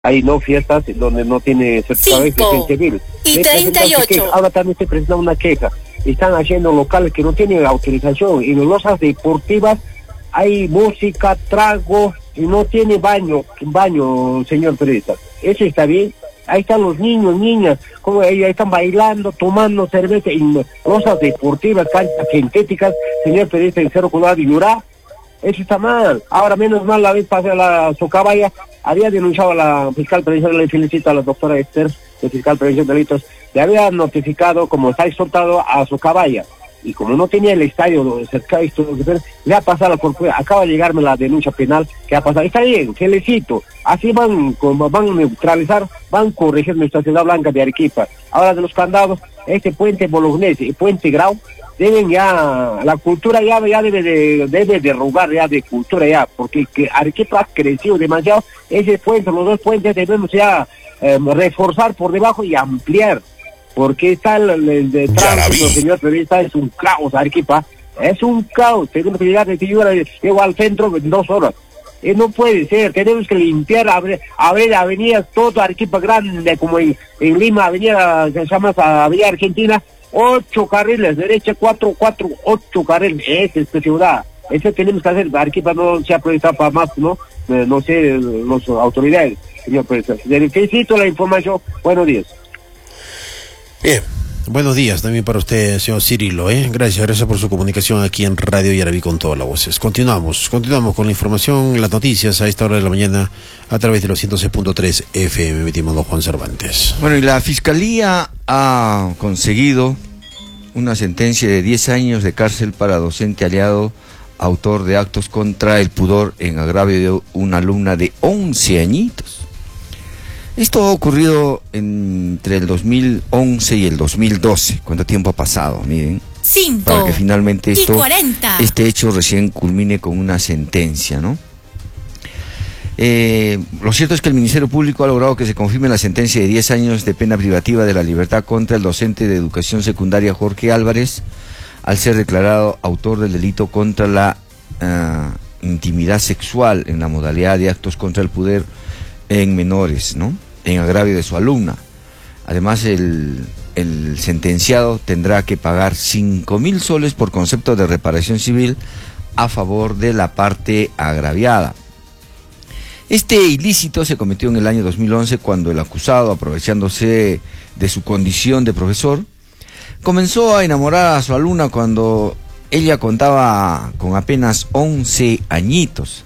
hay no fiestas donde no tiene certificado de protección civil. Y 38. Ahora también se presenta una queja. Están haciendo locales que no tienen autorización. Y en las losas deportivas hay música, trago, y no tiene baño, señor periodista. ¿Eso está bien? Ahí están los niños, niñas, como ahí están bailando, tomando cerveza en losas deportivas, canchas sintéticas, señor periodista, en Cerro Colorado y Yurá. Eso está mal. Ahora, menos mal, la vez pasada la Socabaya había denunciado a la fiscal prevención, le felicito a la doctora Esther, de fiscal prevención de delitos, le había notificado como está exhortado a Socabaya, y como no tenía el estadio cercano, le ha pasado por acaba de llegarme la denuncia penal que ha pasado. Está bien, felicito. Así van a neutralizar, van a corregir nuestra ciudad blanca de Arequipa. Ahora de los candados, este puente Bolognesi y puente Grau, deben ya, la cultura ya debe derrubar ya de cultura ya, porque que Arequipa ha crecido demasiado. Ese puente, los dos puentes debemos ya reforzar por debajo y ampliar, porque está el de tránsito, señor periodista, es un caos. Arequipa es un caos. Tenemos que llegar de Tiyura, llego al centro en 2 horas. No puede ser, tenemos que limpiar, abrir avenidas, todo Arequipa grande, como en Lima, avenida, se llama Avenida Argentina, 8 carriles, derecha 8 carriles, esa es la ciudad. Eso tenemos que hacer. Arequipa no se ha proyectado para más, ¿no? No sé, las autoridades, señor presidente. Le felicito la información. Buenos días. Bien, buenos días también para usted, señor Cirilo, Gracias por su comunicación aquí en Radio Yarabí con todas las voces. Continuamos con la información, las noticias a esta hora de la mañana a través de los 106.3 FM, mi estimado Juan Cervantes. Bueno, y la Fiscalía ha conseguido una sentencia de 10 años de cárcel para docente aliado, autor de actos contra el pudor en agravio de una alumna de 11 añitos. Esto ha ocurrido entre el 2011 y el 2012. ¿Cuánto tiempo ha pasado? Miren. 5. Para que finalmente y 40. Este hecho recién culmine con una sentencia, ¿no? Lo cierto es que el Ministerio Público ha logrado que se confirme la sentencia de 10 años de pena privativa de la libertad contra el docente de educación secundaria Jorge Álvarez, al ser declarado autor del delito contra la intimidad sexual en la modalidad de actos contra el poder en menores, ¿no? En agravio de su alumna. Además, el sentenciado tendrá que pagar 5.000 soles por concepto de reparación civil a favor de la parte agraviada. Este ilícito se cometió en el año 2011 cuando el acusado, aprovechándose de su condición de profesor, comenzó a enamorar a su alumna cuando ella contaba con apenas 11 añitos.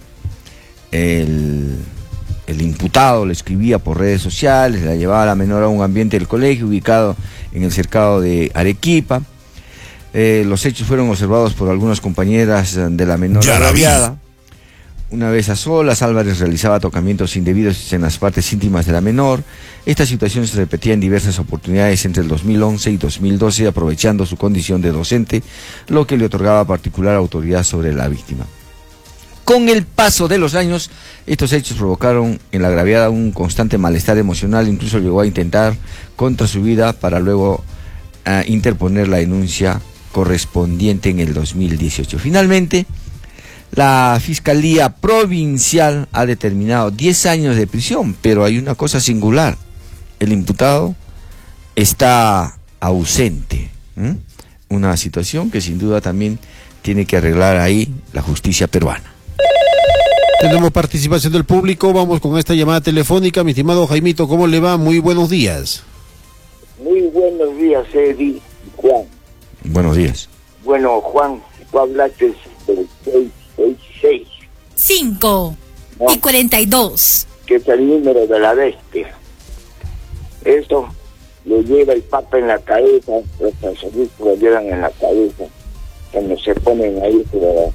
El imputado le escribía por redes sociales, la llevaba a la menor a un ambiente del colegio ubicado en el cercado de Arequipa. Los hechos fueron observados por algunas compañeras de la menor agraviada. Una vez a solas, Álvarez realizaba tocamientos indebidos en las partes íntimas de la menor. Esta situación se repetía en diversas oportunidades entre el 2011 y 2012, aprovechando su condición de docente, lo que le otorgaba particular autoridad sobre la víctima. Con el paso de los años, estos hechos provocaron en la agraviada un constante malestar emocional, incluso llegó a intentar contra su vida para luego interponer la denuncia correspondiente en el 2018. Finalmente, la Fiscalía Provincial ha determinado 10 años de prisión, pero hay una cosa singular: el imputado está ausente. Una situación que sin duda también tiene que arreglar ahí la justicia peruana. Tenemos participación del público, vamos con esta llamada telefónica. Mi estimado Jaimito, ¿cómo le va? Muy buenos días. Muy buenos días, Eddie, Juan. Buenos días. Bueno, Juan, tú hablaste del 666. 5. ¿No? Y 42. Que es el número de la bestia. Eso lo lleva el Papa en la cabeza, los sacerdotes lo llevan en la cabeza, cuando se ponen ahí, pero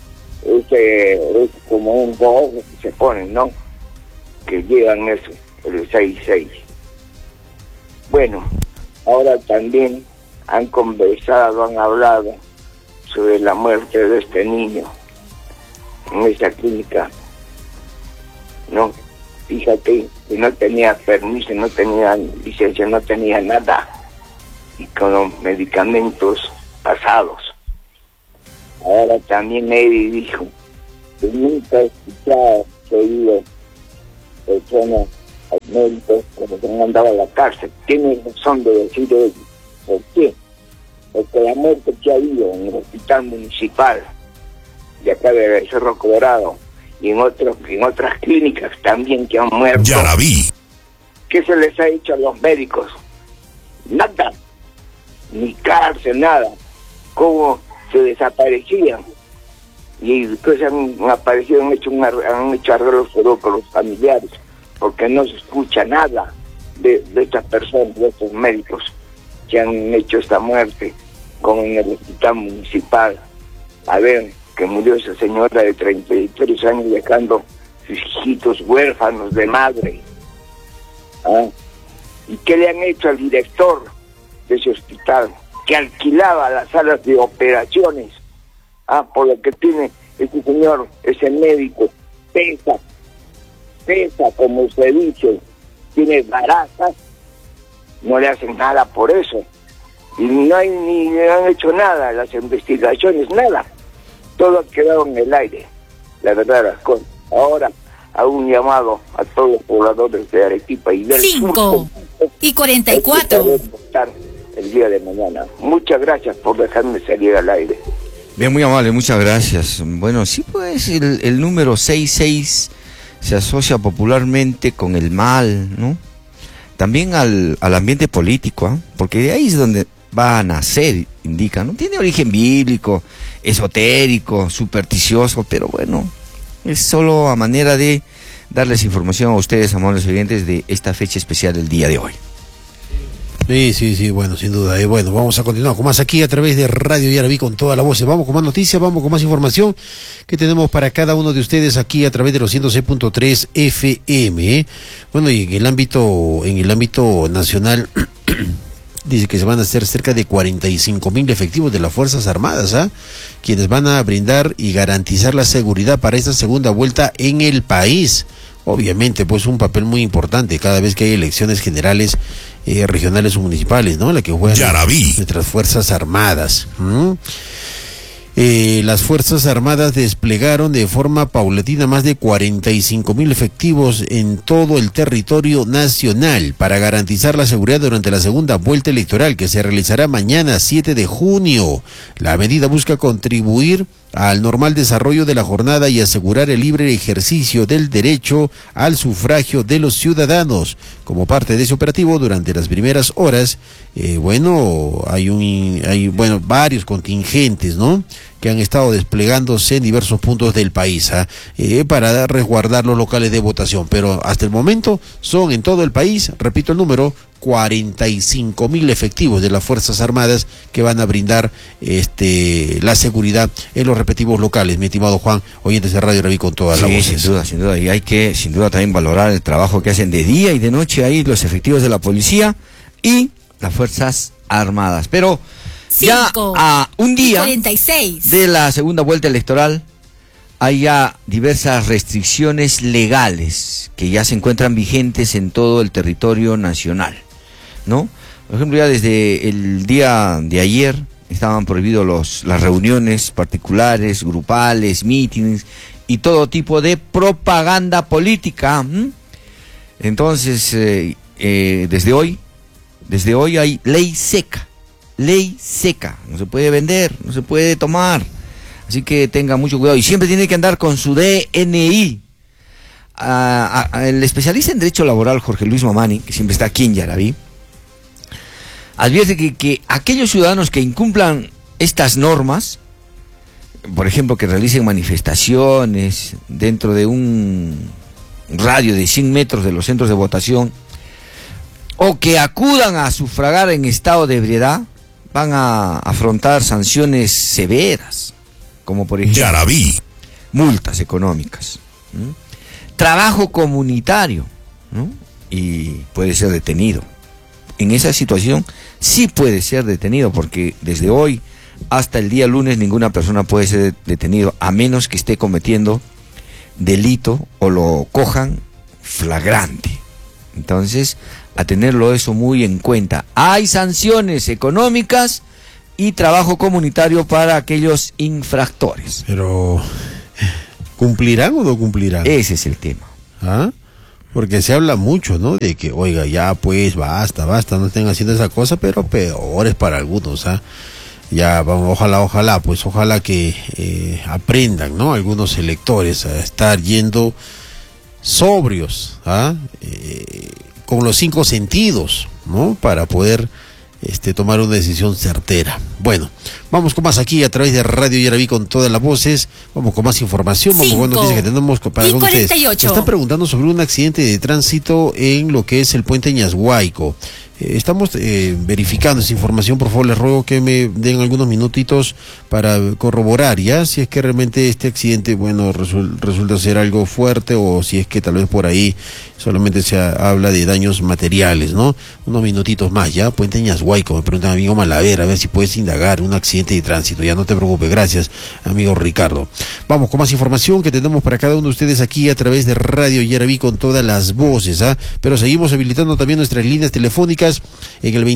es como un bojo que se ponen, ¿no? Que llevan eso, el 66. Bueno, ahora también han conversado, han hablado sobre la muerte de este niño en esa clínica, ¿no? Fíjate que no tenía permiso, no tenía licencia, no tenía nada, y con los medicamentos pasados. Ahora también Eddie dijo que nunca he escuchado, oído personas Hay médicos que nos han mandado a la cárcel. Tienen razón de decir ellos. ¿Por qué? Porque la muerte que ha habido en el hospital municipal de acá de Cerro Colorado y en otras clínicas también que han muerto. Ya la vi. ¿Qué se les ha hecho a los médicos? Nada. Ni cárcel, nada. ¿Cómo se desaparecían? Y después han aparecido, han hecho arreglos con los familiares, porque no se escucha nada de estas personas, de estos médicos que han hecho esta muerte como en el hospital municipal. A ver, que murió esa señora de 33 años dejando sus hijitos huérfanos de madre. ¿Ah? ¿Y qué le han hecho al director de ese hospital, que alquilaba las salas de operaciones? Por lo que tiene ese señor, ese médico, pesa como se dice, tiene barazas, no le hacen nada por eso. Y no hay ni han hecho nada, las investigaciones, nada. Todo ha quedado en el aire, la verdad las cosas. Ahora hago un llamado a todos los pobladores de Arequipa y del 5:44 el día de mañana. Muchas gracias por dejarme salir al aire. Bien, muy amable, muchas gracias. Bueno, sí, pues el número 66 se asocia popularmente con el mal, ¿no? También al ambiente político, porque de ahí es donde va a nacer, indica, ¿no? Tiene origen bíblico, esotérico, supersticioso, pero bueno, es solo a manera de darles información a ustedes, amables oyentes, de esta fecha especial del día de hoy. Sí, bueno, sin duda. Bueno, vamos a continuar con más aquí a través de Radio Yaraví con toda la voz. Vamos con más noticias, vamos con más información que tenemos para cada uno de ustedes aquí a través de los 106.3 FM. Bueno, y en el ámbito nacional dice que se van a hacer cerca de 45,000 efectivos de las Fuerzas Armadas, quienes van a brindar y garantizar la seguridad para esta segunda vuelta en el país. Obviamente, pues un papel muy importante cada vez que hay elecciones generales, regionales o municipales, ¿no? La que juegan nuestras Fuerzas Armadas. Las Fuerzas Armadas desplegaron de forma paulatina más de 45,000 efectivos en todo el territorio nacional para garantizar la seguridad durante la segunda vuelta electoral que se realizará mañana 7 de junio. La medida busca contribuir al normal desarrollo de la jornada y asegurar el libre ejercicio del derecho al sufragio de los ciudadanos. Como parte de ese operativo, durante las primeras horas, hay varios contingentes, ¿no?, que han estado desplegándose en diversos puntos del país para resguardar los locales de votación. Pero hasta el momento son en todo el país, repito el número, 45,000 efectivos de las Fuerzas Armadas que van a brindar la seguridad en los respectivos locales. Mi estimado Juan, oyentes de Radio Yaraví con toda la voz. Sin duda, y hay que sin duda también valorar el trabajo que hacen de día y de noche ahí los efectivos de la policía y las Fuerzas Armadas. Pero ya a un día 46 de la segunda vuelta electoral hay ya diversas restricciones legales que ya se encuentran vigentes en todo el territorio nacional, ¿no? Por ejemplo, ya desde el día de ayer estaban prohibidos las reuniones particulares, grupales, mítines y todo tipo de propaganda política. Entonces, desde hoy hay ley seca, no se puede vender, no se puede tomar, así que tenga mucho cuidado y siempre tiene que andar con su DNI. El especialista en Derecho Laboral, Jorge Luis Mamani, que siempre está aquí en Yaraví, advierte que aquellos ciudadanos que incumplan estas normas, por ejemplo, que realicen manifestaciones dentro de un radio de 100 metros de los centros de votación, o que acudan a sufragar en estado de ebriedad, van a afrontar sanciones severas, como por ejemplo multas económicas, trabajo comunitario, ¿no?, y puede ser detenido. En esa situación sí puede ser detenido, porque desde hoy hasta el día lunes ninguna persona puede ser detenido a menos que esté cometiendo delito o lo cojan flagrante. Entonces, a tenerlo eso muy en cuenta. Hay sanciones económicas y trabajo comunitario para aquellos infractores. Pero, ¿cumplirán o no cumplirán? Ese es el tema. Porque se habla mucho, ¿no? De que, oiga, ya pues, basta, no estén haciendo esa cosa, pero peores para algunos, ¿ah? Ya, vamos, ojalá que aprendan, ¿no? Algunos electores a estar yendo sobrios, ¿ah? Con los 5 sentidos, ¿no? Para poder tomar una decisión certera. Bueno, vamos con más aquí a través de Radio Yaraví con todas las voces. Vamos con más información, vamos con noticias que tenemos para con ustedes. Me están preguntando sobre un accidente de tránsito en lo que es el puente Ñashuayco. Estamos verificando esa información. Por favor, les ruego que me den algunos minutitos para corroborar ya si es que realmente este accidente, bueno, resulta ser algo fuerte o si es que tal vez por ahí solamente se habla de daños materiales, ¿no? Unos minutitos más ya. Puente Ñashuayco, me preguntan amigo Malaver, a ver si puedes indagar un accidente de tránsito. Ya no te preocupes, gracias amigo Ricardo. Vamos con más información que tenemos para cada uno de ustedes aquí a través de Radio Yaraví con todas las voces, ¿ah? Pero seguimos habilitando también nuestras líneas telefónicas en el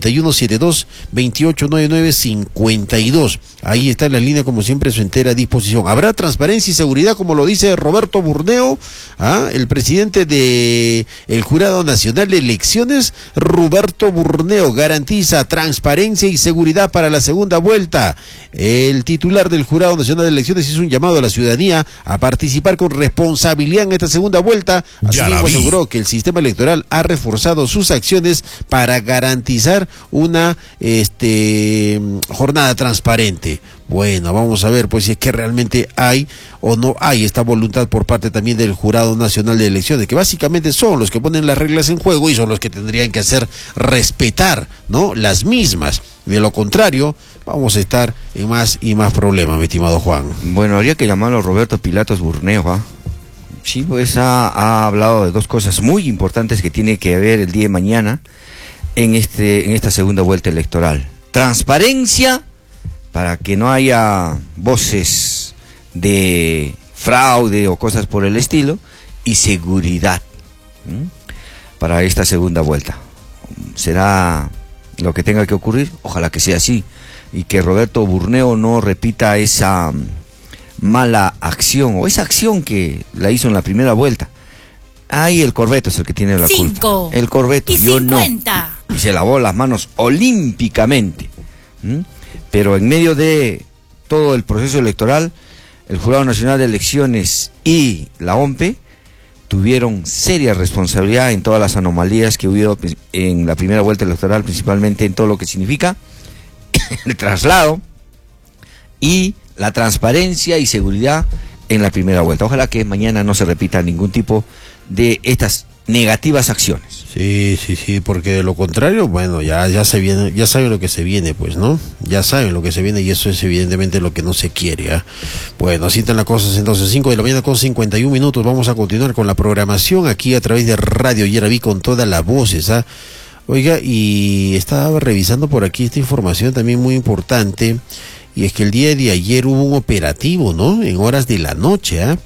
21-31-72-2899-52. Ahí está la línea, como siempre, a su entera disposición. Habrá transparencia y seguridad, como lo dice Roberto Burneo, el presidente del Jurado Nacional de Elecciones. Roberto Burneo garantiza transparencia y seguridad para la segunda vuelta. El titular del Jurado Nacional de Elecciones hizo un llamado a la ciudadanía a participar con responsabilidad en esta segunda vuelta. Asimismo, aseguró que el sistema electoral ha reforzado sus acciones para garantizar una jornada transparente. Bueno, vamos a ver pues si es que realmente hay o no hay esta voluntad por parte también del Jurado Nacional de Elecciones, que básicamente son los que ponen las reglas en juego y son los que tendrían que hacer respetar, ¿no?, las mismas. De lo contrario, vamos a estar en más y más problemas, mi estimado Juan. Bueno, habría que llamarlo Roberto Pilatos Burneo, ¿ah? Sí, pues ha hablado de dos cosas muy importantes que tiene que ver el día de mañana en esta segunda vuelta electoral. Transparencia, para que no haya voces de fraude o cosas por el estilo, y seguridad para esta segunda vuelta. Será lo que tenga que ocurrir, ojalá que sea así, y que Roberto Burneo no repita esa mala acción, o esa acción que la hizo en la primera vuelta. Ahí el Corbeto es el que tiene la culpa. El Corbeto, yo 50. No. Y se lavó las manos olímpicamente. Pero en medio de todo el proceso electoral, el Jurado Nacional de Elecciones y la OMPE tuvieron seria responsabilidad en todas las anomalías que hubo en la primera vuelta electoral, principalmente en todo lo que significa el traslado y la transparencia y seguridad en la primera vuelta. Ojalá que mañana no se repita ningún tipo de estas negativas acciones. Sí, porque de lo contrario, bueno, ya se viene, ya saben lo que se viene, pues, ¿no? Ya saben lo que se viene y eso es evidentemente lo que no se quiere, ¿ah? Bueno, así están las cosas entonces, 5 de la mañana con 51 minutos, vamos a continuar con la programación aquí a través de Radio Yaraví con todas las voces, ¿ah? Oiga, y estaba revisando por aquí esta información también muy importante, y es que el día de ayer hubo un operativo, ¿no?, en horas de la noche, ¿ah?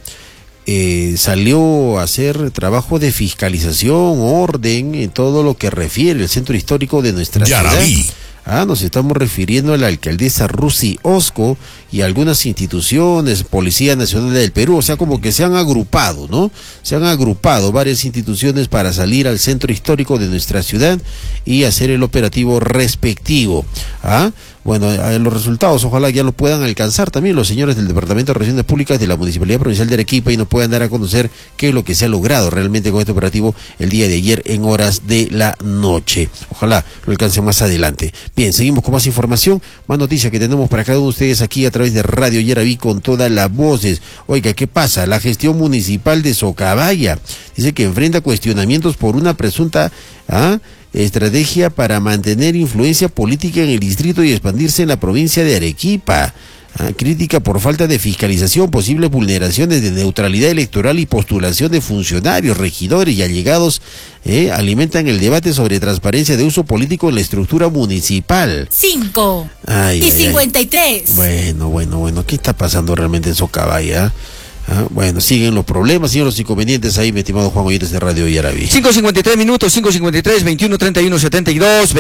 Salió a hacer trabajo de fiscalización, orden, en todo lo que refiere el centro histórico de nuestra ciudad. Nos estamos refiriendo a la alcaldesa Rusi Osco y a algunas instituciones, Policía Nacional del Perú, o sea, como que se han agrupado, ¿no? Se han agrupado varias instituciones para salir al centro histórico de nuestra ciudad y hacer el operativo respectivo. Bueno, los resultados ojalá ya lo puedan alcanzar también los señores del Departamento de Relaciones Públicas de la Municipalidad Provincial de Arequipa y nos puedan dar a conocer qué es lo que se ha logrado realmente con este operativo el día de ayer en horas de la noche. Ojalá lo alcancen más adelante. Bien, seguimos con más información, más noticias que tenemos para cada uno de ustedes aquí a través de Radio Yaraví con todas las voces. Oiga, ¿qué pasa? La gestión municipal de Socabaya dice que enfrenta cuestionamientos por una presunta estrategia para mantener influencia política en el distrito y expandirse en la provincia de Arequipa. Crítica por falta de fiscalización, posibles vulneraciones de neutralidad electoral y postulación de funcionarios, regidores y allegados alimentan el debate sobre transparencia de uso político en la estructura municipal. 5 y 53. Bueno, ¿qué está pasando realmente en Socabaya? Bueno, siguen los problemas, siguen los inconvenientes ahí, mi estimado Juan, oyentes de Radio Yaraví. 5:53 minutos, 5:53, 21-31-72,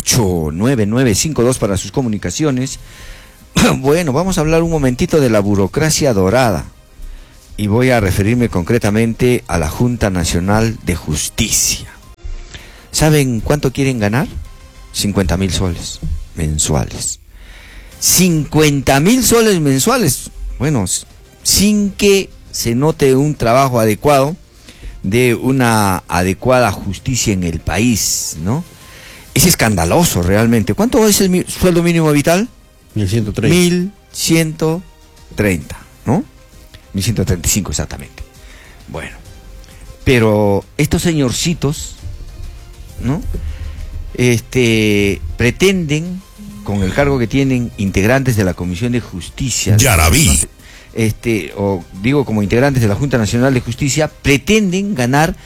28-9952 para sus comunicaciones. Bueno, vamos a hablar un momentito de la burocracia dorada. y voy a referirme concretamente a la Junta Nacional de Justicia. ¿Saben cuánto quieren ganar? 50.000 soles mensuales. 50.000 soles mensuales. Bueno, sin que se note un trabajo adecuado de una adecuada justicia en el país, ¿no? Es escandaloso realmente. ¿Cuánto es el sueldo mínimo vital? 1.130. 1.130, ¿no? 1.135 exactamente. Bueno, pero estos señorcitos, ¿no? Pretenden, con el cargo que tienen, integrantes de la Comisión de Justicia, Yaraví, o digo como integrantes de la Junta Nacional de Justicia, pretenden ganar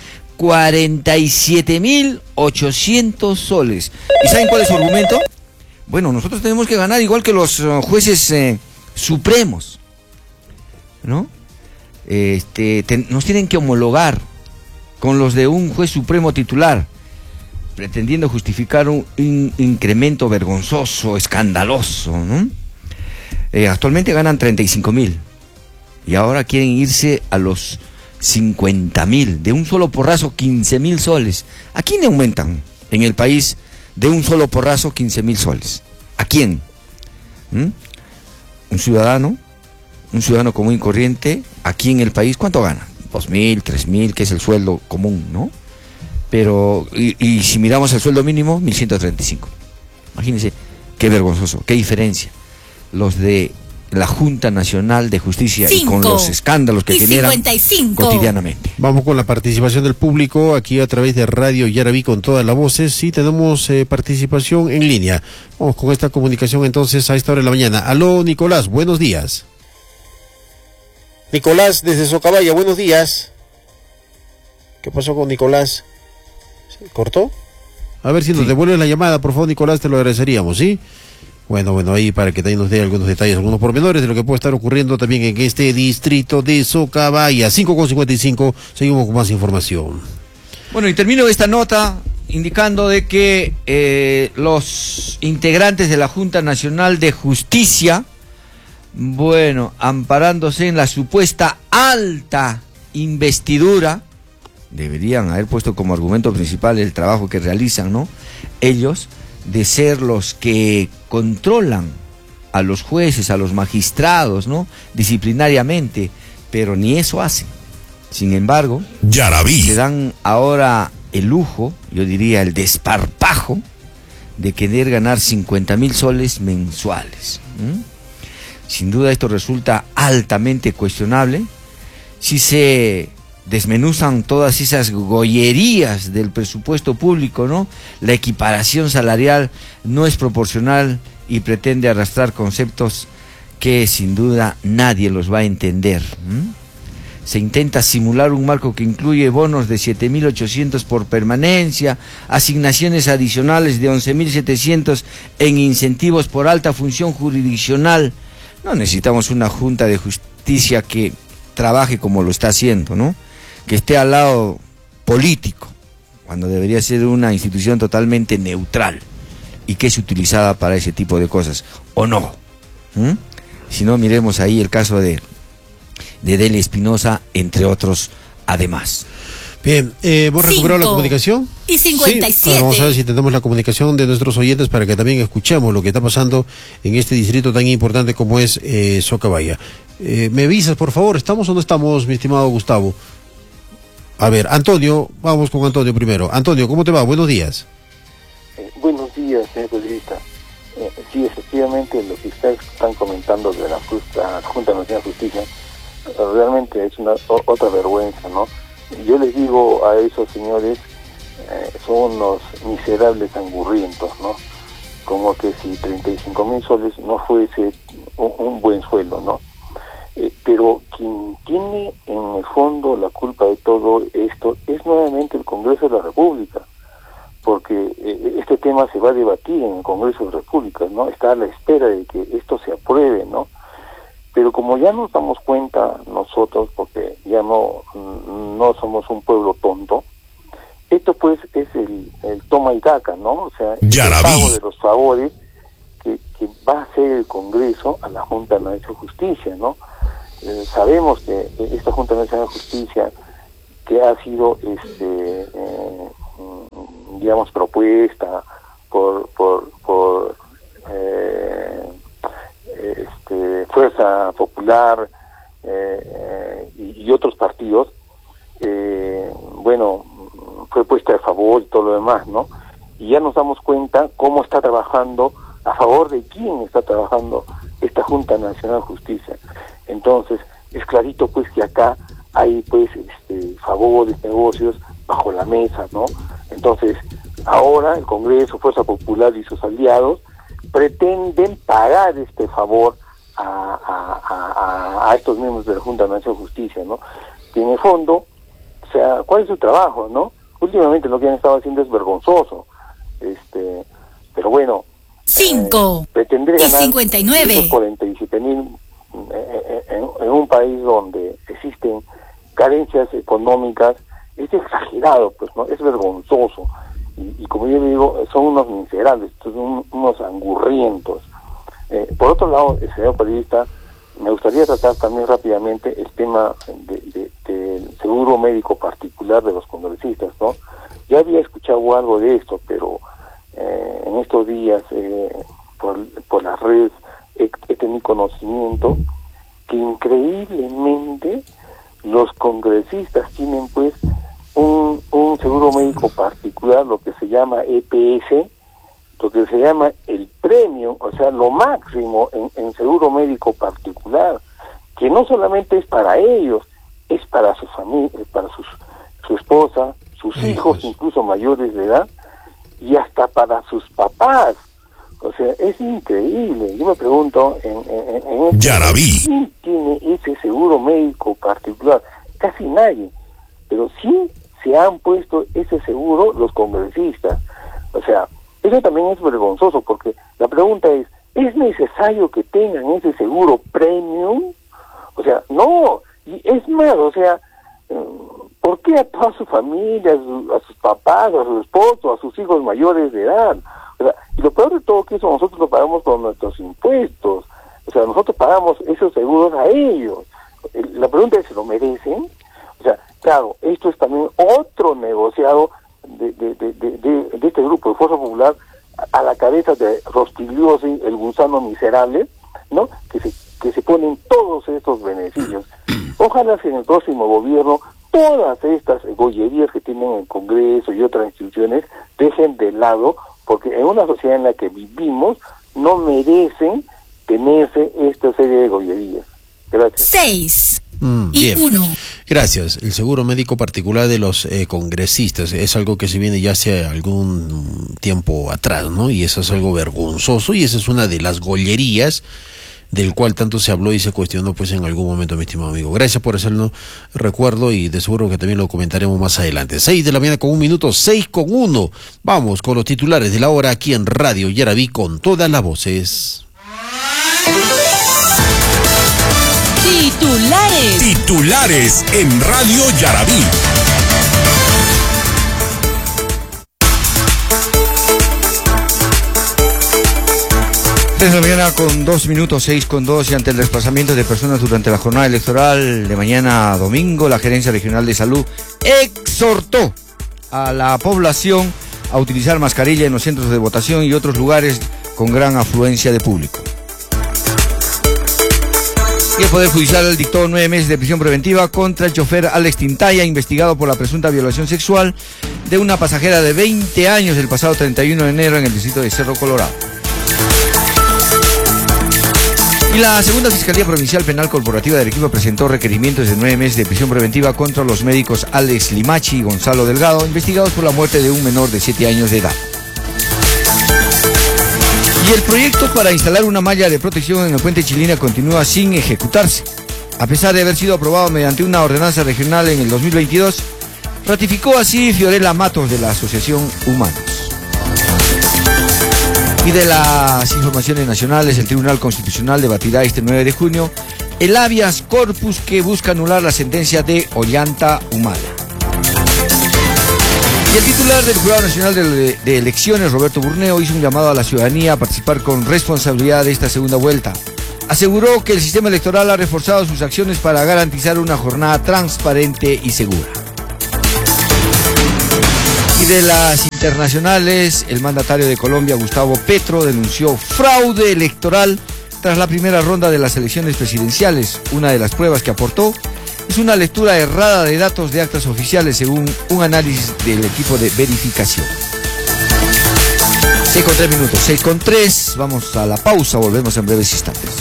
47.800 soles. ¿Y saben cuál es su argumento? Bueno, nosotros tenemos que ganar igual que los jueces supremos, ¿no? Nos tienen que homologar con los de un juez supremo titular, pretendiendo justificar un incremento vergonzoso, escandaloso, ¿no? Actualmente ganan 35.000 y ahora quieren irse a los 50.000, de un solo porrazo 15.000 soles. ¿A quién aumentan en el país de un solo porrazo 15.000 soles? ¿A quién? Un ciudadano común y corriente, aquí en el país, ¿cuánto gana? 2.000, 3.000, que es el sueldo común, ¿no? Pero, y si miramos el sueldo mínimo, 1.135. Imagínense, qué vergonzoso, qué diferencia. Los de la Junta Nacional de Justicia y con los escándalos que generan 55. cotidianamente. Vamos con la participación del público aquí a través de Radio Yaraví con todas las voces. Sí, tenemos participación en línea. Vamos con esta comunicación entonces a esta hora de la mañana. Aló, Nicolás, buenos días. Nicolás, desde Socabaya, buenos días. ¿Qué pasó con Nicolás? ¿Se cortó? A ver si nos devuelve la llamada, por favor, Nicolás, te lo agradeceríamos, ¿sí? Bueno, ahí para que también nos dé algunos detalles, algunos pormenores de lo que puede estar ocurriendo también en este distrito de Socabaya. 5:55, seguimos con más información. Bueno, y termino esta nota indicando de que los integrantes de la Junta Nacional de Justicia, bueno, amparándose en la supuesta alta investidura, deberían haber puesto como argumento principal el trabajo que realizan, ¿no? Ellos, de ser los que controlan a los jueces, a los magistrados, ¿no? Disciplinariamente, pero ni eso hacen. Sin embargo, Yaraví, se dan ahora el lujo, yo diría el desparpajo, de querer ganar 50.000 soles mensuales. Sin duda esto resulta altamente cuestionable. Si se desmenuzan todas esas gollerías del presupuesto público, ¿no? La equiparación salarial no es proporcional y pretende arrastrar conceptos que sin duda nadie los va a entender. Se intenta simular un marco que incluye bonos de 7.800 por permanencia, asignaciones adicionales de 11.700 en incentivos por alta función jurisdiccional. No necesitamos una Junta de Justicia que trabaje como lo está haciendo, ¿no? Que esté al lado político, cuando debería ser una institución totalmente neutral y que es utilizada para ese tipo de cosas, ¿o no? Si no, miremos ahí el caso de Delia Espinosa, entre otros, además. Bien, ¿hemos recuperado la comunicación? Y 57. Sí. Vamos a ver si tenemos la comunicación de nuestros oyentes para que también escuchemos lo que está pasando en este distrito tan importante como es Socabaya. ¿Me avisas, por favor? ¿Estamos o no estamos, mi estimado Gustavo? A ver, Antonio, vamos con Antonio primero. Antonio, ¿cómo te va? Buenos días. Buenos días, señor periodista. Sí, efectivamente, lo que ustedes están comentando de la Junta Nacional de Justicia realmente es otra vergüenza, ¿no? Yo les digo a esos señores, son unos miserables angurrientos, ¿no? Como que si 35.000 soles no fuese un buen sueldo, ¿no? Pero quien tiene en el fondo la culpa de todo esto es nuevamente el Congreso de la República, porque este tema se va a debatir en el Congreso de la República, ¿no? Está a la espera de que esto se apruebe, ¿no? Pero como ya nos damos cuenta nosotros, porque ya no somos un pueblo tonto, esto pues es el toma y daca, ¿no? O sea, el pago de los favores que va a hacer el Congreso a la Junta Nacional de Justicia, ¿no? sabemos que esta Junta Nacional de Justicia, que ha sido digamos propuesta por Fuerza Popular y otros partidos, bueno, fue puesta a favor y todo lo demás, ¿no? Y ya nos damos cuenta cómo está trabajando, a favor de quién está trabajando esta Junta Nacional de Justicia. Entonces, es clarito pues que acá hay pues favores, negocios bajo la mesa, ¿no? Entonces, ahora el Congreso, Fuerza Popular y sus aliados pretenden pagar este favor a estos miembros de la Junta Nacional de Justicia, ¿no? Que en el fondo, o sea, ¿cuál es su trabajo, no? Últimamente lo que han estado haciendo es vergonzoso, pero bueno, 5 pretender y ganar 59 esos 47,000 en un país donde existen carencias económicas, es exagerado, pues, ¿no? Es vergonzoso. Y como yo digo, son unos miserables, son unos angurrientos. Por otro lado, señor periodista, me gustaría tratar también rápidamente el tema del seguro médico particular de los congresistas, ¿no? Ya había escuchado algo de esto, pero en estos días, por las redes, he tenido conocimiento que increíblemente los congresistas tienen pues un seguro médico particular, lo que se llama EPS, lo que se llama el premio, o sea, lo máximo en seguro médico particular, que no solamente es para ellos, es para su familia, para su esposa, sus hijos, incluso mayores de edad, y hasta para sus papás. O sea, es increíble. Yo me pregunto, ¿quién tiene ese seguro médico particular? Casi nadie. Pero sí se han puesto ese seguro los congresistas. O sea, eso también es vergonzoso, porque la pregunta ¿es necesario que tengan ese seguro premium? O sea, no. Y es más, o sea, ¿por qué a toda su familia, a sus papás, a su esposo, a sus hijos mayores de edad? O sea, y lo peor de todo que eso nosotros lo pagamos con nuestros impuestos. O sea, nosotros pagamos esos seguros a ellos. La pregunta es, ¿se lo merecen? O sea, claro, esto es también otro negociado de este grupo de Fuerza Popular a la cabeza de Rostigliosi, el gusano miserable, ¿no? Que se ponen todos estos beneficios. Ojalá si en el próximo gobierno todas estas gollerías que tienen el Congreso y otras instituciones dejen de lado, porque en una sociedad en la que vivimos no merecen tenerse esta serie de gollerías. Gracias. 6 y bien. 1. Gracias. El seguro médico particular de los congresistas es algo que se viene ya hace algún tiempo atrás, ¿no? Y eso es algo vergonzoso, y esa es una de las gollerías del cual tanto se habló y se cuestionó pues en algún momento, mi estimado amigo. Gracias por hacerlo recuerdo, y de seguro que también lo comentaremos más adelante. 6 de la mañana con 1 minuto, 6:01. Vamos con los titulares de la hora aquí en Radio Yaraví con todas las voces. Titulares en Radio Yaraví. De la mañana con 2 minutos, 6:02, y ante el desplazamiento de personas durante la jornada electoral de mañana domingo, la Gerencia Regional de Salud exhortó a la población a utilizar mascarilla en los centros de votación y otros lugares con gran afluencia de público. Y el Poder Judicial dictó 9 meses de prisión preventiva contra el chofer Alex Tintaya, investigado por la presunta violación sexual de una pasajera de 20 años el pasado 31 de enero en el distrito de Cerro Colorado. Y la segunda Fiscalía Provincial Penal Corporativa de Arequipa presentó requerimientos de 9 meses de prisión preventiva contra los médicos Alex Limachi y Gonzalo Delgado, investigados por la muerte de un menor de 7 años de edad. Y el proyecto para instalar una malla de protección en el puente Chilina continúa sin ejecutarse. A pesar de haber sido aprobado mediante una ordenanza regional en el 2022, ratificó así Fiorella Matos de la Asociación Humanos. Y de las informaciones nacionales, el Tribunal Constitucional debatirá este 9 de junio el habeas corpus que busca anular la sentencia de Ollanta Humala. Y el titular del Jurado Nacional de Elecciones, Roberto Burneo, hizo un llamado a la ciudadanía a participar con responsabilidad de esta segunda vuelta. aseguró que el sistema electoral ha reforzado sus acciones para garantizar una jornada transparente y segura. Y de las internacionales, el mandatario de Colombia, Gustavo Petro, denunció fraude electoral tras la primera ronda de las elecciones presidenciales. Una de las pruebas que aportó es una lectura errada de datos de actas oficiales según un análisis del equipo de verificación. 6:03 minutos, 6:03, vamos a la pausa, volvemos en breves instantes.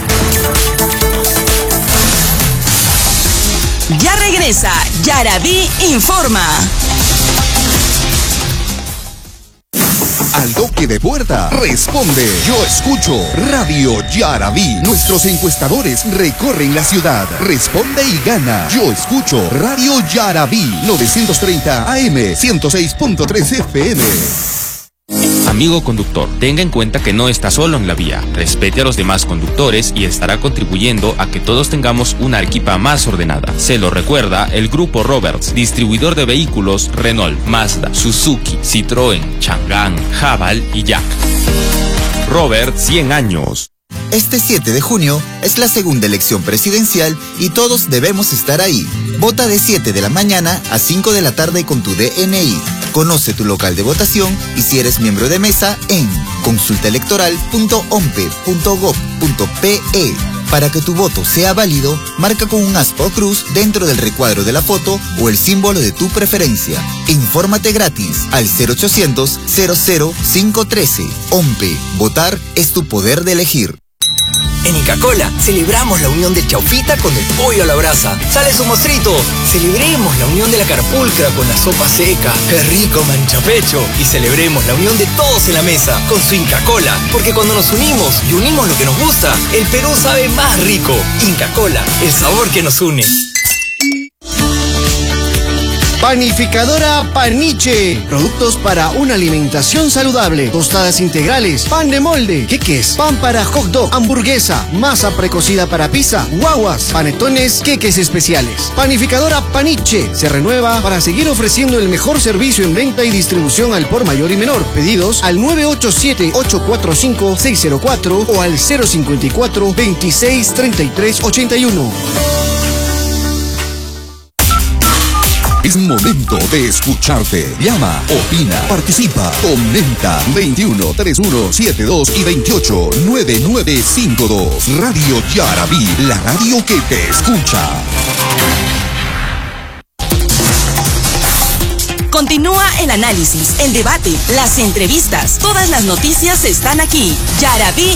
Ya regresa Yarabí Informa. Al toque de puerta, responde Yo Escucho, Radio Yarabí. Nuestros encuestadores recorren la ciudad. Responde y gana. Yo Escucho, Radio Yarabí. 930 AM, 106.3 FM. Amigo conductor, tenga en cuenta que no está solo en la vía. Respete a los demás conductores y estará contribuyendo a que todos tengamos una Arequipa más ordenada. Se lo recuerda el Grupo Roberts, distribuidor de vehículos Renault, Mazda, Suzuki, Citroën, Chang'an, Haval y Jack. Roberts, 100 años. Este 7 de junio es la segunda elección presidencial y todos debemos estar ahí. Vota de 7 de la mañana a 5 de la tarde con tu DNI. Conoce tu local de votación y si eres miembro de mesa en consultaelectoral.ompe.gov.pe. Para que tu voto sea válido, marca con un aspa o cruz dentro del recuadro de la foto o el símbolo de tu preferencia. Infórmate gratis al 0800 00 513. OMPE. Votar es tu poder de elegir. En Inca Kola celebramos la unión del chaufita con el pollo a la brasa. ¡Sale su mostrito! Celebremos la unión de la carpulcra con la sopa seca. ¡Qué rico manchapecho! Y celebremos la unión de todos en la mesa con su Inca Kola. Porque cuando nos unimos y unimos lo que nos gusta, el Perú sabe más rico. Inca Kola, el sabor que nos une. Panificadora Paniche. Productos para una alimentación saludable. Tostadas integrales, pan de molde, queques, pan para hot dog, hamburguesa, masa precocida para pizza, guaguas, panetones, queques especiales. Panificadora Paniche se renueva para seguir ofreciendo el mejor servicio en venta y distribución al por mayor y menor. Pedidos al 987-845-604 o al 054-263381. Es momento de escucharte. Llama, opina, participa, comenta. 21 31 72 y 28 9952. Radio Yarabí, la radio que te escucha. Continúa el análisis, el debate, las entrevistas. Todas las noticias están aquí. Yarabí